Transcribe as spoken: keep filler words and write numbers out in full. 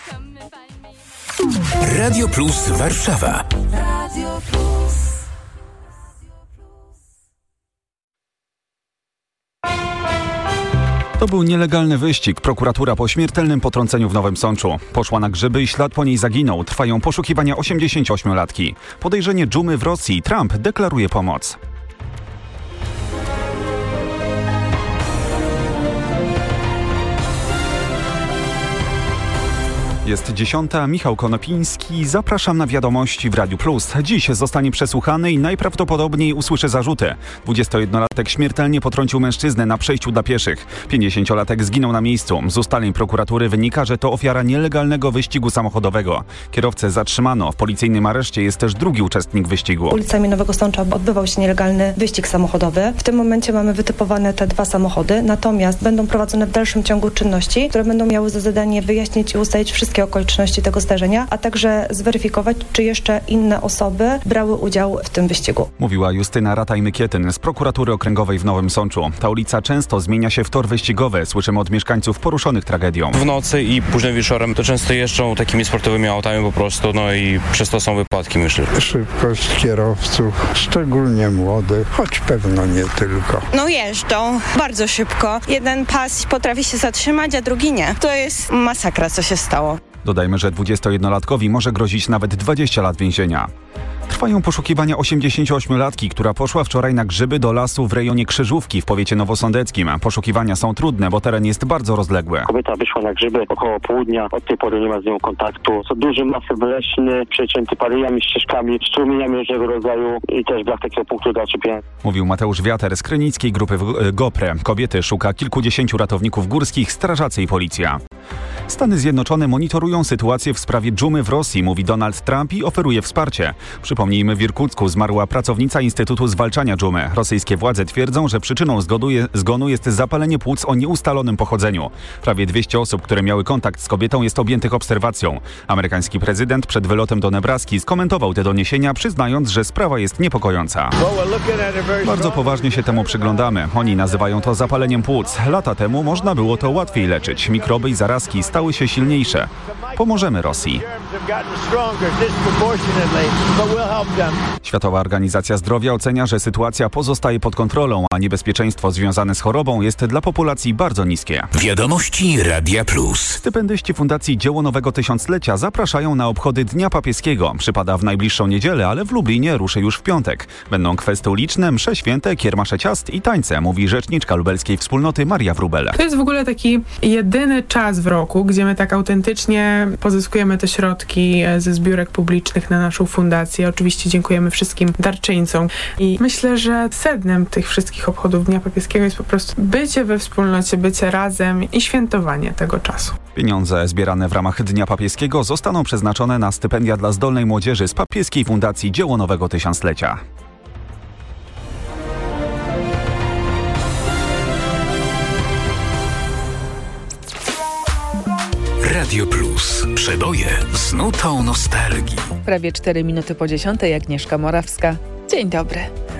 Radio Plus Warszawa. Radio Plus. To był nielegalny wyścig. Prokuratura po śmiertelnym potrąceniu w Nowym Sączu poszła na grzyby i ślad po niej zaginął. Trwają poszukiwania osiemdziesięcioośmiolatki. Podejrzenie dżumy w Rosji. Trump deklaruje pomoc. Jest dziesiąta, Michał Konopiński. Zapraszam na wiadomości w Radiu Plus. Dziś zostanie przesłuchany i najprawdopodobniej usłyszy zarzuty. dwudziestojednolatek śmiertelnie potrącił mężczyznę na przejściu dla pieszych. pięćdziesięciolatek zginął na miejscu. Z ustaleń prokuratury wynika, że to ofiara nielegalnego wyścigu samochodowego. Kierowcę zatrzymano. W policyjnym areszcie jest też drugi uczestnik wyścigu. Ulicami Nowego Sącza odbywał się nielegalny wyścig samochodowy. W tym momencie mamy wytypowane te dwa samochody, natomiast będą prowadzone w dalszym ciągu czynności, które będą miały za zadanie wyjaśnić i ustalić wszystkie okoliczności tego zdarzenia, a także zweryfikować, czy jeszcze inne osoby brały udział w tym wyścigu. Mówiła Justyna Rataj-Mykietyn z Prokuratury Okręgowej w Nowym Sączu. Ta ulica często zmienia się w tor wyścigowy. Słyszymy od mieszkańców poruszonych tragedią. W nocy i późnym wieczorem to często jeżdżą takimi sportowymi autami po prostu, no i przez to są wypadki, myślę. Szybkość kierowców, szczególnie młodych, choć pewno nie tylko. No jeżdżą bardzo szybko. Jeden pas potrafi się zatrzymać, a drugi nie. To jest masakra, co się stało. Dodajmy, że dwudziestojednolatkowi może grozić nawet dwadzieścia lat więzienia. Trwają poszukiwania osiemdziesięcioośmiolatki, która poszła wczoraj na grzyby do lasu w rejonie Krzyżówki w powiecie nowosądeckim. Poszukiwania są trudne, bo teren jest bardzo rozległy. Kobieta wyszła na grzyby około południa, od tej pory nie ma z nią kontaktu. To duży masyw leśny, przecięty parejami, ścieżkami, strumieniami różnego rodzaju i też brak takiego punktu do zaczepienia. Mówił Mateusz Wiater z krynickiej grupy GoPre. Kobiety szuka kilkudziesięciu ratowników górskich, strażacy i policja. Stany Zjednoczone monitorują sytuację w sprawie dżumy w Rosji, mówi Donald Trump i oferuje wsparcie. Przypomnijmy, w Irkucku zmarła pracownica Instytutu Zwalczania Dżumy. Rosyjskie władze twierdzą, że przyczyną zgonu, zgonu jest zapalenie płuc o nieustalonym pochodzeniu. Prawie dwieście osób, które miały kontakt z kobietą, jest objętych obserwacją. Amerykański prezydent przed wylotem do Nebraski skomentował te doniesienia, przyznając, że sprawa jest niepokojąca. Bardzo poważnie się temu przyglądamy. Oni nazywają to zapaleniem płuc. Lata temu można było to łatwiej leczyć. Mikroby i zarazki stały się silniejsze. Pomożemy Rosji. Światowa Organizacja Zdrowia ocenia, że sytuacja pozostaje pod kontrolą, a niebezpieczeństwo związane z chorobą jest dla populacji bardzo niskie. Wiadomości Radia Plus. Stypendyści Fundacji Dzieło Nowego Tysiąclecia zapraszają na obchody Dnia Papieskiego. Przypada w najbliższą niedzielę, ale w Lublinie ruszy już w piątek. Będą kwestie uliczne, msze święte, kiermasze ciast i tańce, mówi rzeczniczka lubelskiej wspólnoty Maria Wróbel. To jest w ogóle taki jedyny czas w roku, gdzie my tak autentycznie pozyskujemy te środki ze zbiórek publicznych na naszą fundację. Oczywiście dziękujemy wszystkim darczyńcom. I myślę, że sednem tych wszystkich obchodów Dnia Papieskiego jest po prostu bycie we wspólnocie, bycie razem i świętowanie tego czasu. Pieniądze zbierane w ramach Dnia Papieskiego zostaną przeznaczone na stypendia dla zdolnej młodzieży z Papieskiej Fundacji Dzieło Nowego Tysiąclecia. Radio Plus. Przeboje z nutą nostalgii. Prawie cztery minuty po dziesiątej, Agnieszka Morawska. Dzień dobry.